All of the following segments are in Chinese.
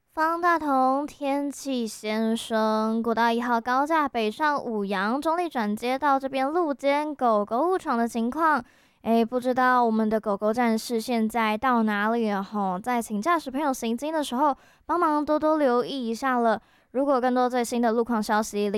方大同，天气先生，国道1号高架北上五杨中立转接到这边路肩狗狗误闯的情况。不知道我们的狗狗战士现在到哪里了吼？在请驾驶朋友行经的时候，帮忙多多留意一下了。如果更多最新的路况消息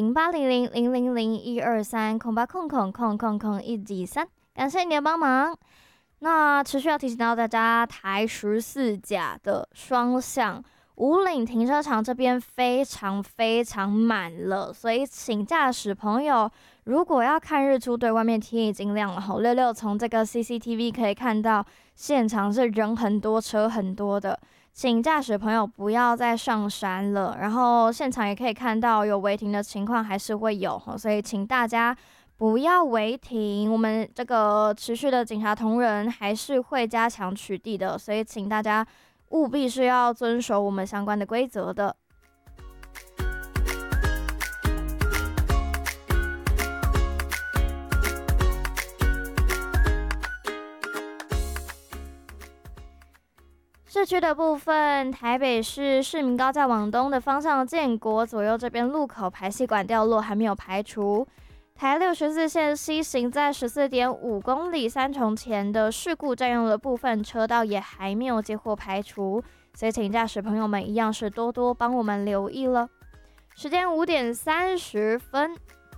，080000012308000123，感谢你的帮忙。那持续要提醒到大家，台14甲的双向五岭停车场这边非常非常满了，所以请驾驶朋友如果要看日出，对外面天已经亮了吼。66从这个 CCTV 可以看到，现场是人很多，车很多的，请驾驶朋友不要再上山了。然后现场也可以看到有违停的情况还是会有，所以请大家不要违停，我们这个持续的警察同仁还是会加强取缔的，所以请大家务必是要遵守我们相关的规则的。市区的部分，台北市市民高架往东的方向，建国左右这边路口排气管掉落还没有排除。台614线西行在14.5公里三重前的事故占用的部分车道也还没有接获排除，所以请驾驶朋友们一样是多多帮我们留意了。时间5点30分。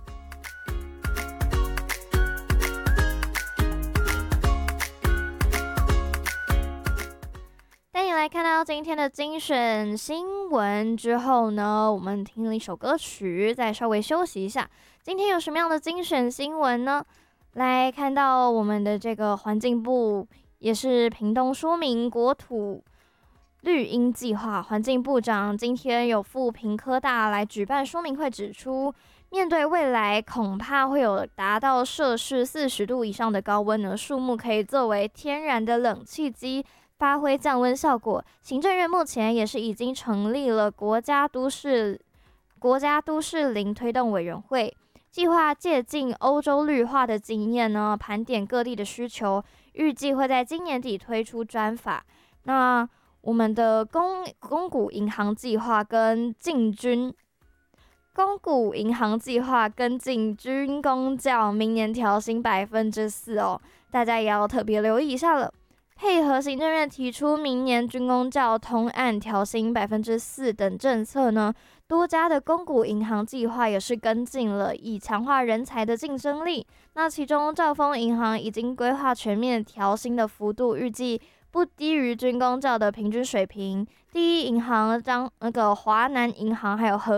带你来看到今天的精选新闻之后呢，我们听了一首歌曲，再稍微休息一下。今天有什么样的精选新闻呢？来看到我们的这个环境部，也是屏东说明国土绿荫计划，环境部长今天有赴屏科大来举办说明会，指出面对未来恐怕会有达到摄氏40度以上的高温呢，树木可以作为天然的冷气机，发挥降温效果。行政院目前也是已经成立了国家都市林推动委员会，计划借鉴欧洲绿化的经验呢，盘点各地的需求，预计会在今年底推出专法。那我们的公股银行计划跟进军公教，明年调薪4%哦，大家也要特别留意一下了。配合行政院提出明年军公教通案调薪4%等政策呢，多家的公股银行计划也是跟进了，以强化人才的竞争力。那其中兆丰银行已经规划全面调薪的幅度，预计不低于军公教的平均水平。第一银行华南银行还有